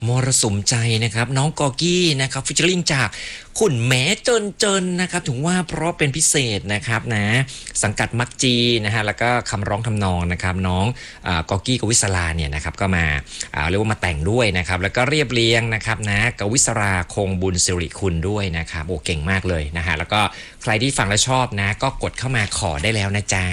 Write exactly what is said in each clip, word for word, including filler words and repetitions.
มรสุมใจนะครับน้องกอกี้นะครับฟิชเชอริงจากขุนแหมเจินเจินนะครับถึงว่าเพราะเป็นพิเศษนะครับนะสังกัดมักจีนะฮะแล้วก็คำร้องทำนองนะครับน้องกอกี้กวิศราเนี่ยนะครับก็มาเรียกว่ามาแต่งด้วยนะครับแล้วก็เรียบเรียงนะครับนะกวิศราคงบุญสิริคุณด้วยนะครับโอ้เก่งมากเลยนะฮะแล้วก็ใครที่ฟังแล้วชอบนะก็กดเข้ามาขอได้แล้วนะจ๊ะ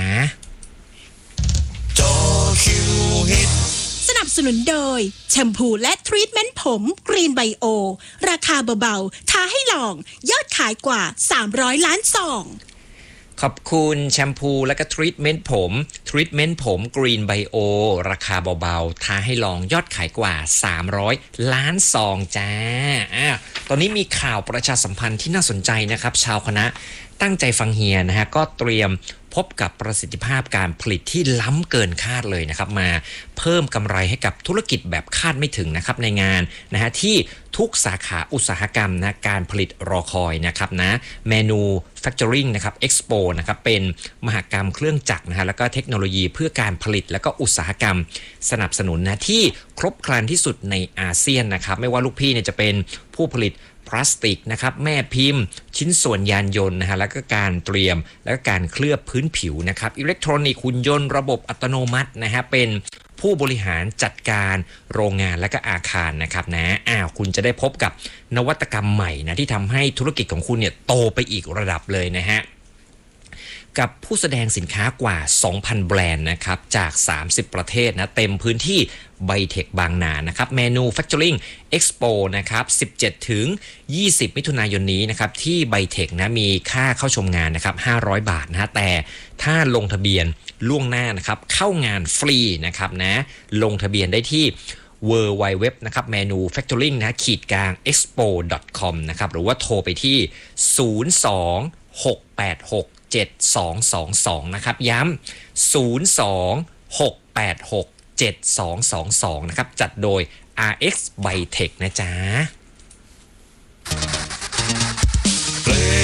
สนับสนุนโดยแชมพูและทรีทเมนต์ผมกรีนไบโอราคาเบาๆท้าให้ลองยอดขายกว่าสามร้อยล้านซองขอบคุณแชมพูและก็ทรีทเมนต์ผมทรีทเมนต์ผมกรีนไบโอราคาเบาๆท้าให้ลองยอดขายกว่าสามร้อยล้านซองจ้าอ่ะตอนนี้มีข่าวประชาสัมพันธ์ที่น่าสนใจนะครับชาวคณะตั้งใจฟังเฮียนะฮะก็เตรียมพบกับประสิทธิภาพการผลิตที่ล้ำเกินคาดเลยนะครับมาเพิ่มกำไรให้กับธุรกิจแบบคาดไม่ถึงนะครับในงานนะฮะที่ทุกสาขาอุตสาหกรรมนะการผลิตรอคอยนะครับนะ Manufacturing นะครับ Expo นะครับเป็นมหกรรมเครื่องจักรนะฮะแล้วก็เทคโนโลยีเพื่อการผลิตแล้วก็อุตสาหกรรมสนับสนุนนะที่ครบครันที่สุดในอาเซียนนะครับไม่ว่าลูกพี่เนี่ยจะเป็นผู้ผลิตพลาสติกนะครับแม่พิมพ์ชิ้นส่วนยานยนต์นะฮะแล้วก็การเตรียมแล้วก็การเคลือบพื้นผิวนะครับอิเล็กทรอนิกส์หุ่นยนต์ระบบอัตโนมัตินะฮะเป็นผู้บริหารจัดการโรงงานและก็อาคารนะครับนะอ้าวคุณจะได้พบกับนวัตกรรมใหม่นะที่ทำให้ธุรกิจของคุณเนี่ยโตไปอีกระดับเลยนะฮะกับผู้แสดงสินค้ากว่า สองพัน แบรนด์นะครับจากสามสิบประเทศนะเต็มพื้นที่ไบเทคบางนานะครับ Manufacturing Expo นะครับสิบเจ็ดถึงยี่สิบมิถุนายนนี้นะครับที่ไบเทคนะมีค่าเข้าชมงานนะครับห้าร้อยบาทนะฮะแต่ถ้าลงทะเบียนล่วงหน้านะครับเข้างานฟรีนะครับนะลงทะเบียนได้ที่ ดับเบิลยู ดับเบิลยู ดับเบิลยู ดับเบิลยู ดอท manufacturing นะขีดกลาง expo ดอท คอม นะครับหรือว่าโทรไปที่ศูนย์ สอง หก แปด หก เจ็ด สอง สอง สองนะครับย้ำศูนย์ สอง หก แปด หก เจ็ด สอง สอง สองนะครับจัดโดย อาร์ เอ็กซ์ Bytech นะจ๊ะ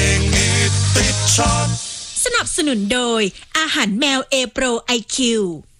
สนับสนุนโดยอาหารแมวเอโปรไอคิว